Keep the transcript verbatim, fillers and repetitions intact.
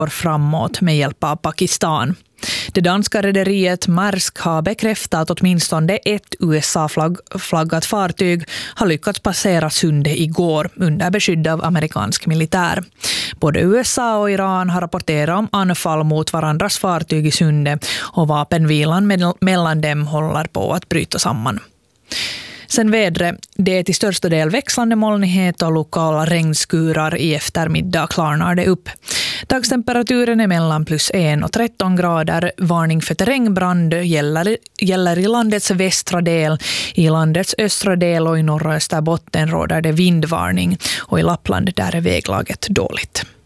framåt med hjälp av Pakistan. Det danska rederiet Maersk har bekräftat att åtminstone ett U S A-flaggat fartyg har lyckats passera sundet igår under beskydd av amerikansk militär. Både U S A och Iran har rapporterat om anfall mot varandras fartyg i sundet och vapenvilan mellan dem håller på att bryta samman. Sen vädret, det är till största del växlande molnighet och lokala regnskurar. I eftermiddag klarnar det upp. Dagstemperaturen är mellan plus en och tretton grader. Varning för terrängbrand gäller, gäller i landets västra del. I landets östra del och i norra Österbotten råder det vindvarning. Och i Lappland där är väglaget dåligt.